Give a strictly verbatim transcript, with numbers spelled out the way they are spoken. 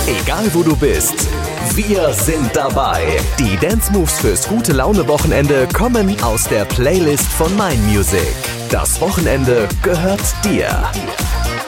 Egal wo du bist, wir sind dabei. Die Dance Moves fürs gute Laune Wochenende kommen aus der Playlist von Mein Music. Das Wochenende gehört dir.